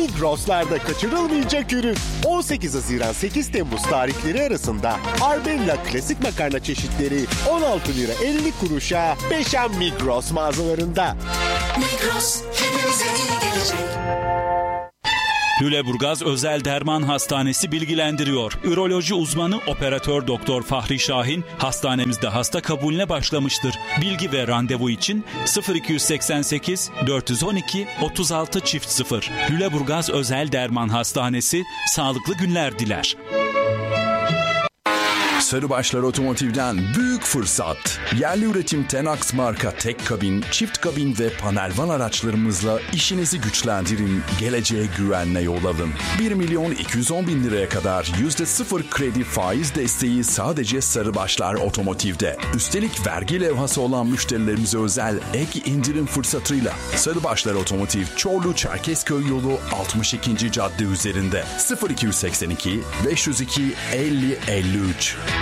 Migros'larda kaçırılmayacak ürün. 18 Haziran 8 Temmuz tarihleri arasında Arbella klasik makarna çeşitleri 16 lira 50 kuruşa Beşen Migros mağazalarında. Migros, hepimize iyi gelecek. Lüleburgaz Özel Derman Hastanesi bilgilendiriyor. Üroloji uzmanı operatör doktor Fahri Şahin hastanemizde hasta kabulüne başlamıştır. Bilgi ve randevu için 0288 412 36 0. Lüleburgaz Özel Derman Hastanesi sağlıklı günler diler. Sarıbaşlar Otomotiv'den büyük fırsat. Yerli üretim Tenax marka tek kabin, çift kabin ve panel van araçlarımızla işinizi güçlendirin, geleceğe güvenle yol alın. 1.210.000 liraya kadar %0 kredi faiz desteği sadece Sarıbaşlar Otomotiv'de. Üstelik vergi levhası olan müşterilerimize özel ek indirim fırsatıyla. Sarıbaşlar Otomotiv, Çorlu Çerkezköy yolu 62. cadde üzerinde. 0282 502 50 53.